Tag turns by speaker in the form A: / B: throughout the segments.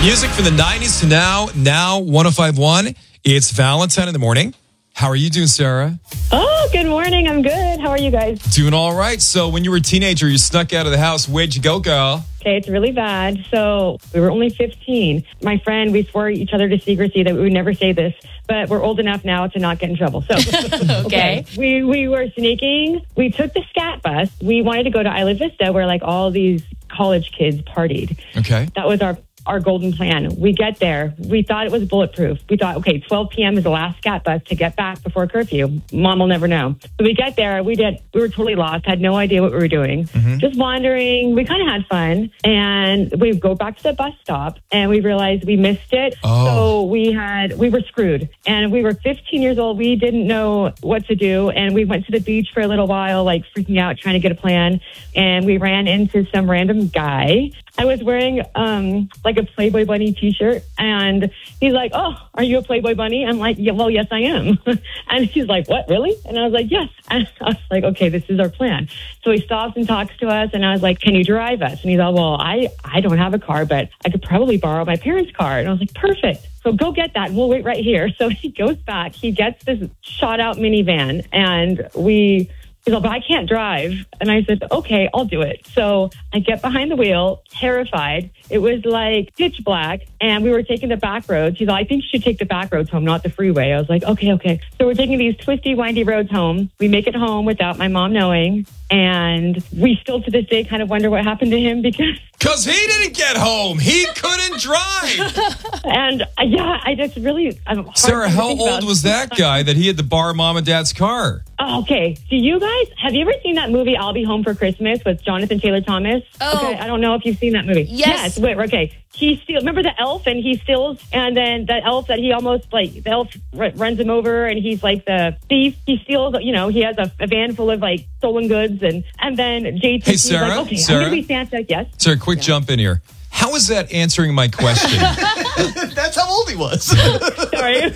A: Music from the 90s to now 105.1. It's Valentine in the morning. How are you doing, Sarah?
B: Oh, good morning. I'm good. How are you guys?
A: Doing all right. So when you were a teenager, you snuck out of the house. Where'd you go, girl?
B: Okay, it's really bad. So we were only 15. My friend, we swore each other to secrecy that we would never say this, but we're old enough now to not get in trouble. So,
C: Okay.
B: We were sneaking. We took the scat bus. We wanted to go to Isla Vista where like all these college kids partied.
A: Okay.
B: That was our golden plan. We get there. We thought it was bulletproof. We thought, okay, 12 p.m. is the last scat bus to get back before curfew. Mom will never know. So we get there. We were totally lost. Had no idea what we were doing. Just wandering. We kind of had fun. And we go back to the bus stop and we realized we missed it. So we were screwed. And we were 15 years old. We didn't know what to do. And we went to the beach for a little while, like freaking out, trying to get a plan. And we ran into some random guy. I was wearing like a Playboy Bunny t-shirt, and he's like, "Oh, are you a Playboy Bunny?" I'm like, "Yeah, well, yes, I am." And he's like, "What, really?" And I was like, "Yes." And I was like, "Okay, this is our plan." So he stops and talks to us, and I was like, "Can you drive us?" And he's like, "Well, I don't have a car, but I could probably borrow my parents' car." And I was like, "Perfect. So go get that. We'll wait right here." So he goes back. He gets this shot-out minivan, and he's like, "But I can't drive." And I said, "Okay, I'll do it." So I get behind the wheel, terrified. It was like pitch black, and we were taking the back roads. He's like, "I think you should take the back roads home, not the freeway." I was like, okay. So we're taking these twisty, windy roads home. We make it home without my mom knowing. And we still to this day kind of wonder what happened to him
A: Because he didn't get home. He couldn't drive.
B: and I just really...
A: Sarah, how old was that guy that he had to borrow mom and dad's car?
B: Oh, okay. Do you guys, have you ever seen that movie, I'll Be Home for Christmas with Jonathan Taylor Thomas?
C: Oh.
B: Okay, I don't know if you've seen that movie.
C: Yes.
B: Wait, okay. He steals, remember the elf and he steals, and then the elf that he almost like, the elf runs him over and he's like the thief. He steals, he has a van full of like stolen goods and then JT.
A: Hey, Sarah,
B: like, okay,
A: Sarah?
B: I'm going to be Santa. Yes.
A: Sarah, quick jump in here. How is that answering my question?
D: That's how old he was.
B: Sorry.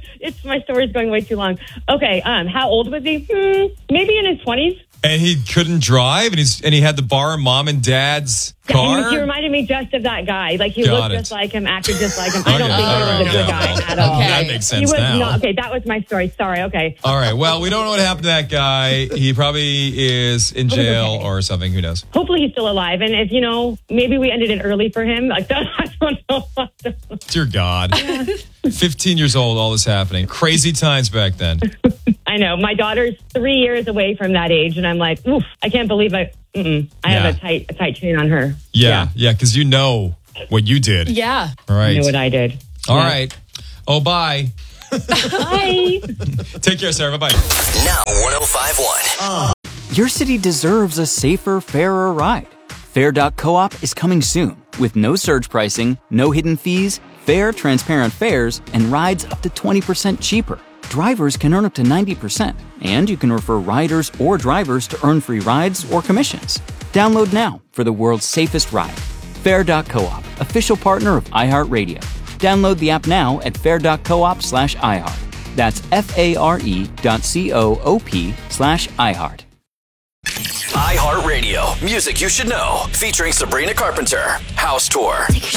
B: My story's going way too long. Okay. How old was he? Maybe in his 20s.
A: And he couldn't drive, and he had to borrow mom and dad's car?
B: He reminded me just of that guy. Like, he looked just like him, acted just like him. I don't
A: Okay.
B: think he was a good guy at all.
C: Okay.
A: That makes sense
B: He was
A: now.
B: not. Okay, that was my story. Sorry, okay.
A: All right. Well, we don't know what happened to that guy. He probably is in jail or something. Who knows?
B: Hopefully he's still alive. And if, maybe we ended it early for him. Like, I don't know.
A: Dear God. 15 years old, all this happening. Crazy times back then.
B: I know. My daughter's 3 years away from that age. And I'm like, oof, I can't believe I have a tight chain on her.
A: Yeah, because you know what you did.
C: Yeah.
A: All right.
B: I know what I did.
A: All right. Oh, bye.
B: Bye.
A: Take care, Sarah. Bye-bye.
E: Now 105.1.
F: Your city deserves a safer, fairer ride. Fair.coop is coming soon with no surge pricing, no hidden fees, fair, transparent fares, and rides up to 20% cheaper. Drivers can earn up to 90%, and you can refer riders or drivers to earn free rides or commissions. Download now for the world's safest ride. Fair.coop, official partner of iHeartRadio. Download the app now at fair.coop/iHeart. That's FARE.coop/iHeart.
E: iHeartRadio. Music you should know. Featuring Sabrina Carpenter. House Tour.